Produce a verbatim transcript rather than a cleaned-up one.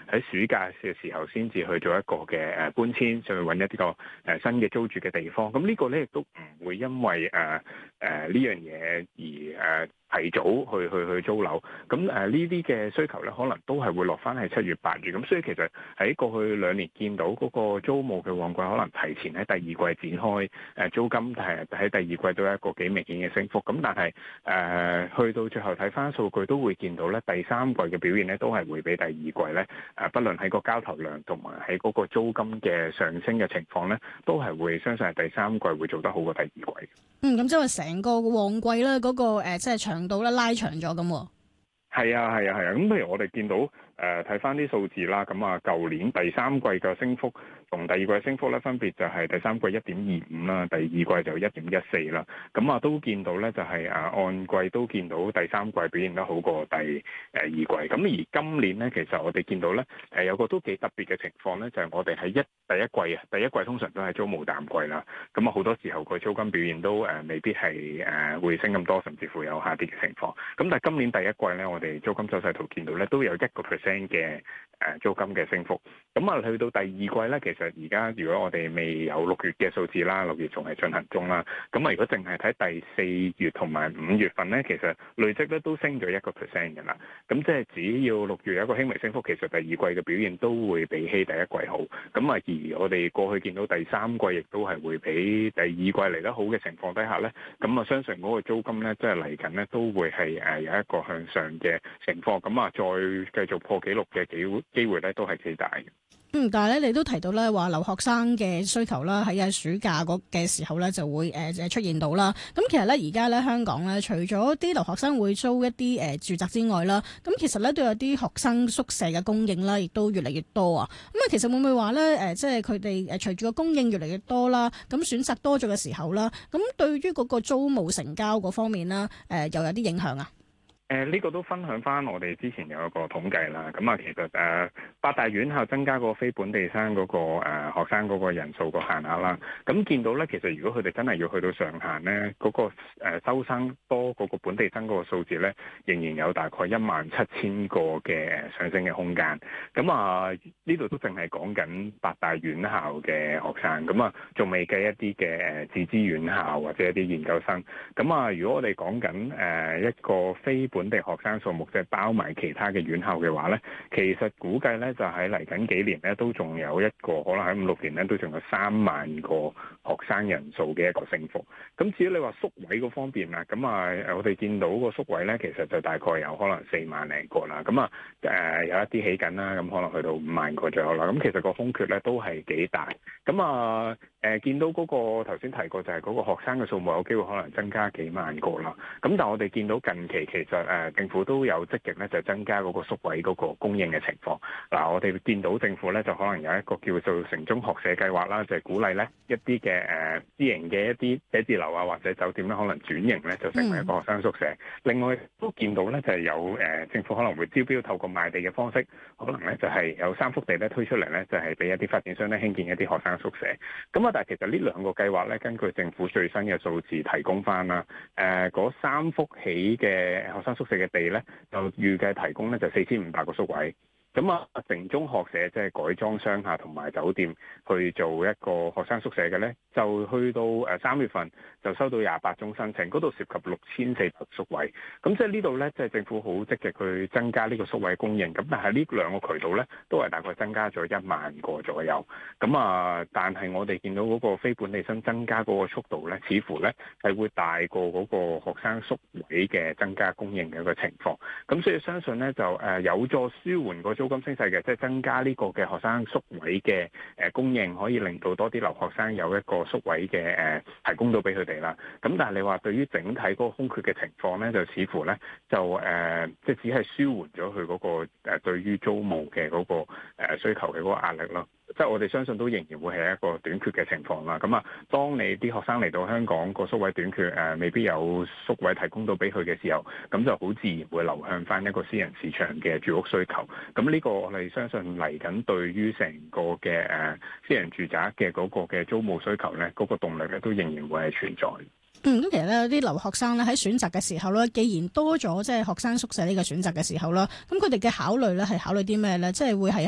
喺暑假嘅時候先至去做一個嘅誒搬遷，上去揾一啲個誒新嘅租住嘅地方。咁呢個咧亦都唔會因為誒誒呢樣嘢而誒提早去去去租樓。咁誒呢啲嘅需求咧，可能都係會落翻喺七月八月。咁所以其實喺過去兩年見到嗰個租務嘅旺季，可能提前喺第二季展開，誒租金係喺第二季都有一個幾明顯嘅升幅。咁但係誒、呃、去到最後睇翻數據，都會見到咧第三季嘅表現咧，都係會比第二季咧誒，不論喺個交投量同埋喺嗰個租金嘅上升嘅情況咧，都係會相信係第三季會做得好過第二季。 嗯，咁即係話成個旺季咧，嗰個誒即係長度咧拉長咗咁。 係啊，係啊，係啊。咁譬如我哋見到誒睇翻啲數字啦，咁啊舊年第三季嘅升幅同第二季升幅咧，分別就係第三季一點二五啦，第二季就一點一四啦。咁啊都見到咧，就係誒按季都見到第三季表現得好過第誒二季。咁而今年咧，其實我哋見到咧誒有個都幾特別嘅情況咧，就係我哋喺一第一季啊，第一季通常都係租務淡季啦。咁啊好多時候個租金表現都誒未必係誒會升咁多，甚至乎有下跌嘅情況。咁但係今年第一季咧，我哋租金走勢圖見到咧都有一個 percent 嘅誒租金嘅升幅。咁啊去到第二季咧，其實而家如果我哋未有六月嘅數字啦，六月仲係進行中啦。咁啊如果淨係睇第四月同埋五月份咧，其實累積咧都升咗一個 percent 嘅啦。咁即係只要六月有一個輕微升幅，其實第二季嘅表現都會比起第一季好。咁啊而我哋過去見到第三季亦都係會比第二季嚟得好嘅情況底下咧，咁啊相信嗰個租金咧即係嚟緊咧都會係誒有一個向上嘅情況。咁啊再繼續破紀錄嘅機機會咧都係幾大嘅。 嗯，但係咧，你都提到咧話留學生嘅需求啦，喺啊暑假嗰嘅時候咧就會誒誒出現到啦。咁其實咧而家咧香港咧，除咗啲留學生會租一啲誒住宅之外啦，咁其實咧都有啲學生宿舍嘅供應啦，亦都越嚟越多啊。咁啊，其實會唔會話咧誒，即係佢哋誒隨住個供應越嚟越多啦，咁選擇多咗嘅時候啦，咁對於嗰個租務成交嗰方面啦，誒又有啲影響啊？ 誒呢、呃這個都分享翻我哋之前有一個統計啦，咁啊其實誒、呃、八大院校增加個非本地生嗰、那個誒、呃、學生嗰個人數個限額啦，咁見到咧其實如果佢哋真係要去到上限咧，嗰、那個、呃、收生多嗰個本地生嗰個數字咧，仍然有大概一萬七千個嘅上升嘅空間。咁啊呢度都淨係講緊八大院校嘅學生，咁啊仲未計一啲嘅誒自資院校或者一啲研究生。咁啊如果我哋講緊誒一個非本本地學生數目即係包埋其他嘅院校嘅話咧，其實估計咧就喺嚟緊幾年咧都仲有一個可能喺五六年咧都仲有三萬個學生人數嘅一個升幅。咁至於你話宿位嗰方面啊，咁啊我哋見到個宿位咧，其實就大概有可能四萬零個啦。咁啊誒有一啲起緊啦，咁可能去到五萬個左右啦。咁其實個空缺咧都係幾大。咁啊誒見到嗰個頭先提過就係嗰個學生嘅數目有機會可能增加幾萬個啦。咁但係我哋見到近期其實誒政府都有積極咧，就增加嗰個宿位嗰個供應嘅情況。嗱，我哋見到政府咧就可能有一個叫做城中學社計劃啦，就係鼓勵咧一啲嘅誒私營嘅一啲寫字樓啊或者酒店咧，可能轉型咧就成為一個學生宿舍。嗯、另外都見到咧就係有誒政府可能會招標透過賣地嘅方式，可能咧就係有三幅地咧推出嚟咧，就係俾一啲發展商咧興建一啲學生宿舍。咁啊，但係其實呢兩個計劃咧，根據政府最新嘅數字提供翻啦，誒嗰三幅起嘅學生宿舍嘅地咧，就預計提供咧就四千五百個宿位。咁啊，城中學社即係改裝商廈同埋酒店去做一個學生宿舍嘅咧，就去到誒三月份就收到廿八宗申請，嗰度涉及六千四百宿位。咁即係呢度咧，即係政府好積極去增加呢個宿位供應。咁但係呢兩個渠道咧，都係大概增加咗一萬個左右。咁啊，但係我哋見到嗰個非本地生增加嗰個速度咧，似乎咧係會大過嗰個學生宿位嘅增加供應嘅一個情況。咁所以相信咧就誒有助舒緩個租金升勢嘅，即係增加呢個嘅學生宿位嘅誒供應，可以令到多啲留學生有一個宿位嘅誒提供到俾佢哋啦。咁但係你話對於整體嗰個空缺嘅情況咧，就似乎咧就誒即係只係舒緩咗佢嗰個誒對於租務嘅嗰個誒需求嘅嗰個壓力咯。即係我哋相信都仍然會係一個短缺嘅情況啦。咁啊，當你啲學生嚟到香港個宿位短缺，誒、呃、未必有宿位提供到俾佢嘅時候，咁就好自然會流向翻一個私人市場嘅住屋需求。咁呢個我哋相信嚟緊對於成個嘅誒、呃、私人住宅嘅嗰個嘅租務需求咧，嗰、那個動力咧都仍然會係存在。 嗯，咁其實咧，啲留學生咧喺選擇嘅時候咧，既然多咗即係學生宿舍呢個選擇嘅時候啦，咁佢哋嘅考慮咧係考慮啲咩咧？即係會係